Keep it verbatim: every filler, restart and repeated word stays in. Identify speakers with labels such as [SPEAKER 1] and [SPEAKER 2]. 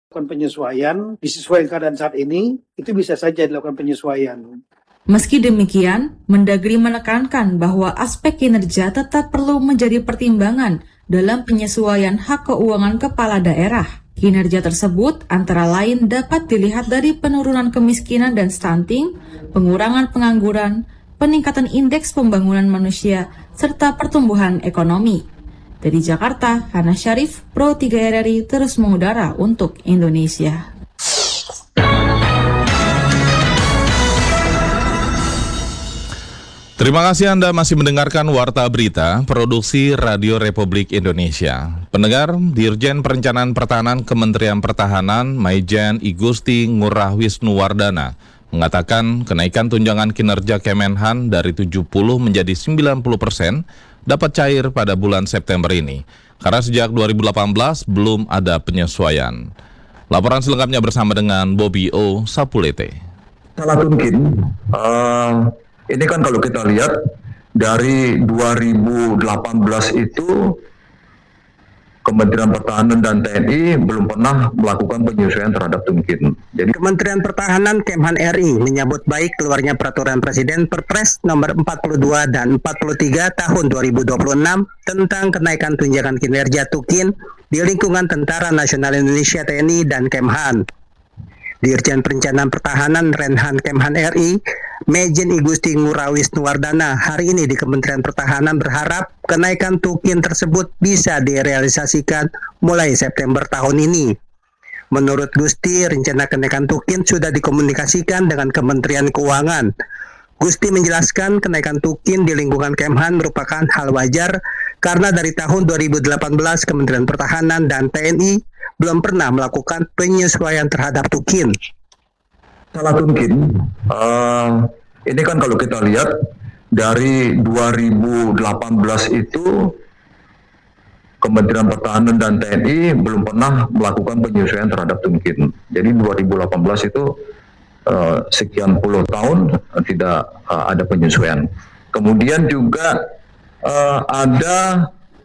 [SPEAKER 1] Lakukan penyesuaian, disesuaikan keadaan saat ini, itu bisa saja dilakukan penyesuaian.
[SPEAKER 2] Meski demikian, Mendagri menekankan bahwa aspek kinerja tetap perlu menjadi pertimbangan dalam penyesuaian hak keuangan kepala daerah. Kinerja tersebut antara lain dapat dilihat dari penurunan kemiskinan dan stunting, pengurangan pengangguran, peningkatan indeks pembangunan manusia, serta pertumbuhan ekonomi. Dari Jakarta, Hana Syarif, Pro tiga R R I terus mengudara untuk Indonesia.
[SPEAKER 3] Terima kasih Anda masih mendengarkan Warta Berita, Produksi Radio Republik Indonesia. Pendengar, Dirjen Perencanaan Pertahanan Kementerian Pertahanan, Maijen Igusti Ngurah Wisnuwardana, mengatakan kenaikan tunjangan kinerja Kemenhan dari tujuh puluh menjadi sembilan puluh persen dapat cair pada bulan September ini, karena sejak dua ribu delapan belas belum ada penyesuaian. Laporan selengkapnya bersama dengan Bobby O. Sapulete.
[SPEAKER 4] Salah mungkin, uh, ini kan kalau kita lihat dari dua ribu delapan belas itu Kementerian Pertahanan dan T N I belum pernah melakukan penyesuaian terhadap Tunkin.
[SPEAKER 5] Jadi Kementerian Pertahanan Kemhan R I menyambut baik keluarnya Peraturan Presiden Perpres nomor empat puluh dua dan empat puluh tiga tahun dua ribu dua puluh enam tentang kenaikan tunjangan kinerja Tukin di lingkungan Tentara Nasional Indonesia T N I dan Kemhan. Dirjen Perencanaan Pertahanan Renhan Kemhan R I, Maijen Igusti Ngurah Wisnuwardana hari ini di Kementerian Pertahanan berharap kenaikan Tukin tersebut bisa direalisasikan mulai September tahun ini. Menurut Gusti, rencana kenaikan Tukin sudah dikomunikasikan dengan Kementerian Keuangan. Gusti menjelaskan kenaikan Tukin di lingkungan Kemhan merupakan hal wajar karena dari tahun dua ribu delapan belas Kementerian Pertahanan dan T N I belum pernah melakukan penyesuaian terhadap Tukin.
[SPEAKER 4] Salah mungkin, uh, ini kan kalau kita lihat dari dua ribu delapan belas itu Kementerian Pertahanan dan T N I belum pernah melakukan penyesuaian terhadap Tukin. Jadi dua ribu delapan belas itu uh, sekian puluh tahun uh, tidak uh, ada penyesuaian. Kemudian juga uh, ada